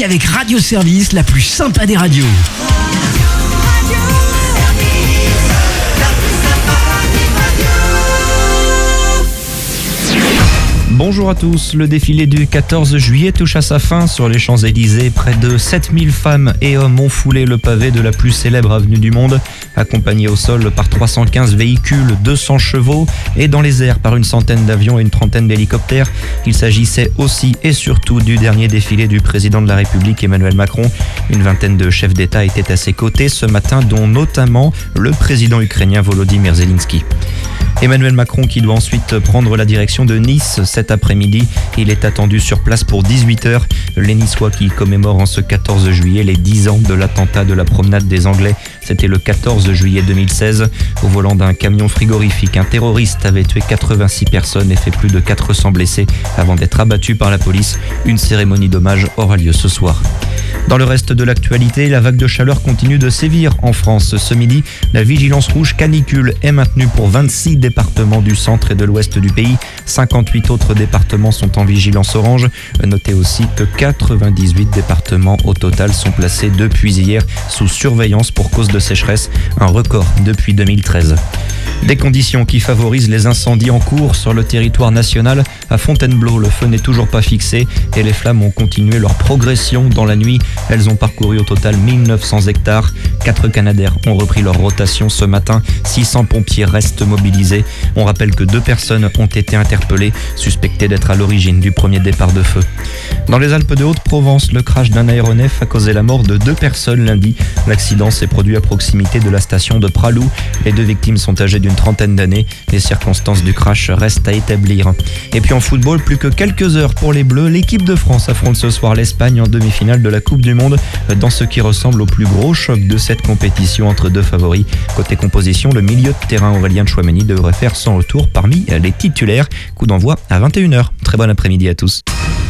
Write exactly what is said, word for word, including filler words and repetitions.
avec Radio Service, la plus sympa des radios. Bonjour à tous, le défilé du quatorze juillet touche à sa fin sur les Champs-Élysées. Près de sept mille femmes et hommes ont foulé le pavé de la plus célèbre avenue du monde, accompagnés au sol par trois cent quinze véhicules, deux cents chevaux et dans les airs par une centaine d'avions et une trentaine d'hélicoptères. Il s'agissait aussi et surtout du dernier défilé du président de la République Emmanuel Macron. Une vingtaine de chefs d'État étaient à ses côtés ce matin, dont notamment le président ukrainien Volodymyr Zelensky. Emmanuel Macron qui doit ensuite prendre la direction de Nice cet après-midi. Il est attendu sur place pour dix-huit heures. Les Niçois qui commémorent en ce quatorze juillet les dix ans de l'attentat de la promenade des Anglais. C'était le quatorze juillet deux mille seize. Au volant d'un camion frigorifique, un terroriste avait tué quatre-vingt-six personnes et fait plus de quatre cents blessés avant d'être abattu par la police. Une cérémonie d'hommage aura lieu ce soir. Dans le reste de l'actualité, la vague de chaleur continue de sévir en France. Ce midi, la vigilance rouge canicule est maintenue pour vingt-six départements du centre et de l'ouest du pays. cinquante-huit autres départements sont en vigilance orange. Notez aussi que quatre-vingt-dix-huit départements au total sont placés depuis hier sous surveillance pour cause de sécheresse, un record depuis deux mille treize. Des conditions qui favorisent les incendies en cours sur le territoire national. À Fontainebleau, le feu n'est toujours pas fixé et les flammes ont continué leur progression dans la nuit. Elles ont parcouru au total mille neuf cents hectares. Quatre Canadair ont repris leur rotation ce matin. six cents pompiers restent mobilisés. On rappelle que deux personnes ont été interpellées, suspectées d'être à l'origine du premier départ de feu. Dans les Alpes de Haute-Provence, le crash d'un aéronef a causé la mort de deux personnes lundi. L'accident s'est produit à proximité de la station de Pralou. Les deux victimes sont âgées d'une trentaine d'années. Les circonstances du crash restent à établir. Et puis en football, plus que quelques heures pour les Bleus. L'équipe de France affronte ce soir l'Espagne en demi-finale de la Coupe du Monde dans ce qui ressemble au plus gros choc de cette compétition entre deux favoris. Côté composition, le milieu de terrain Aurélien Tchouameni devrait faire son retour parmi les titulaires. Coup d'envoi à vingt et une heures. Très bon après-midi à tous.